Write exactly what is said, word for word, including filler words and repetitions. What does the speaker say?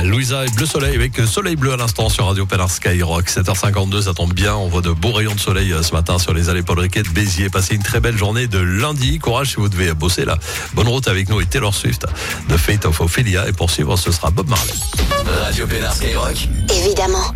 Louisa et Bleu Soleil avec Soleil Bleu à l'instant sur Radio Pénard Skyrock. sept heures cinquante-deux, ça tombe bien. On voit de beaux rayons de soleil ce matin sur les allées Paul Riquet de Béziers. Passez une très belle journée de lundi. Courage si vous devez bosser là. Bonne route avec nous et Taylor Swift de Fate of Ophelia. Et pour suivre, ce sera Bob Marley. Radio Pénard Skyrock. Évidemment.